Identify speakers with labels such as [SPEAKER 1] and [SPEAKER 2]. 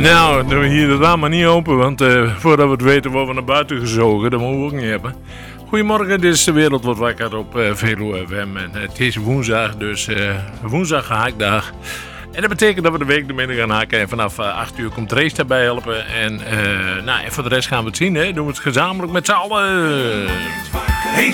[SPEAKER 1] Nou, doen we hier de raam maar niet open, want voordat we het weten worden we naar buiten gezogen. Dat moeten we ook niet hebben. Goedemorgen, dit is De Wereld Wordt Wakker op Veluwe FM. En het is woensdag, dus woensdag gehaktdag. En dat betekent dat we de week ermee gaan haken. En vanaf 8 uur komt Trace daarbij helpen. En voor de rest gaan we het zien, hè. Doen we het gezamenlijk met z'n allen.
[SPEAKER 2] Hey,